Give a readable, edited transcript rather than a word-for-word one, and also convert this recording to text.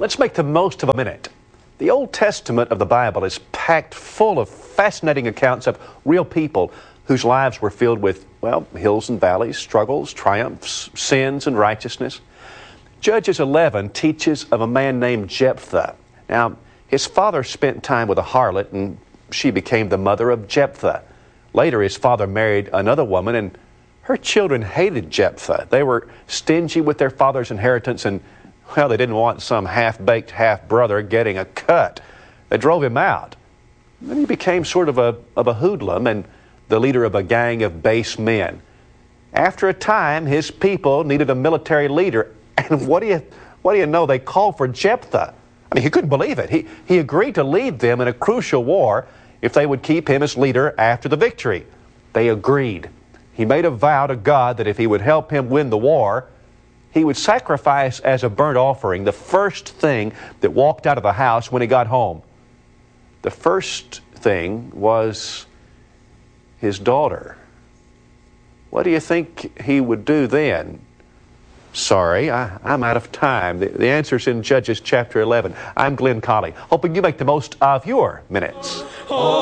Let's make the most of a minute. The Old Testament of the Bible is packed full of fascinating accounts of real people whose lives were filled with, well, hills and valleys, struggles, triumphs, sins, and righteousness. Judges 11 teaches of a man named Jephthah. Now, his father spent time with a harlot, and she became the mother of Jephthah. Later, his father married another woman, and her children hated Jephthah. They were stingy with their father's inheritance, and, well, they didn't want some half-baked half-brother getting a cut. They drove him out. Then he became sort of a hoodlum and the leader of a gang of base men. After a time, his people needed a military leader, and what do you know? They called for Jephthah. I mean, he couldn't believe it. He agreed to lead them in a crucial war if they would keep him as leader after the victory. They agreed. He made a vow to God that if he would help him win the war, he would sacrifice as a burnt offering the first thing that walked out of the house when he got home. The first thing was his daughter. What do you think he would do then? Sorry, I'm out of time. The answer's in Judges chapter 11. I'm Glenn Colley, hoping you make the most of your minutes.